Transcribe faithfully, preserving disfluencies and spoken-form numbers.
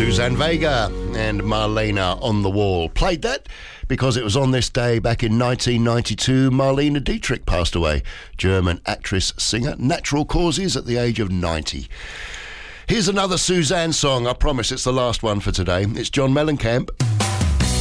Suzanne Vega and Marlene on the Wall. Played that because it was on this day back in nineteen ninety-two Marlene Dietrich passed away. German actress, singer, natural causes at the age of ninety. Here's another Suzanne song. I promise it's the last one for today. It's John Mellencamp.